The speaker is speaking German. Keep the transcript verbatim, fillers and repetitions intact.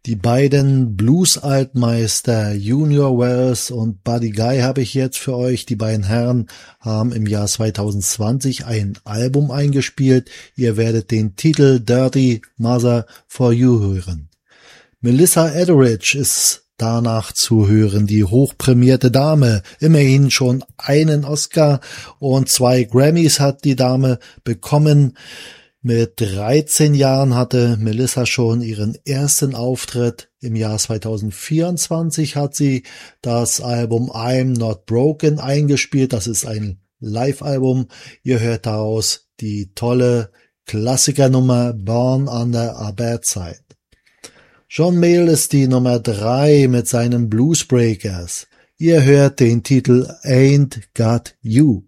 Die beiden Blues-Altmeister Junior Wells und Buddy Guy habe ich jetzt für euch. Die beiden Herren haben im Jahr zwanzig zwanzig ein Album eingespielt. Ihr werdet den Titel Dirty Mother for You hören. Melissa Etheridge ist danach zu hören, die hochprämierte Dame. Immerhin schon einen Oscar und zwei Grammys hat die Dame bekommen. Mit dreizehn Jahren hatte Melissa schon ihren ersten Auftritt. Im Jahr zwanzig vierundzwanzig hat sie das Album I'm Not Broken eingespielt. Das ist ein Live-Album. Ihr hört daraus die tolle Klassikernummer Born Under a Bad Sign. John Mayall ist die Nummer drei mit seinen Bluesbreakers. Ihr hört den Titel Ain't Got You.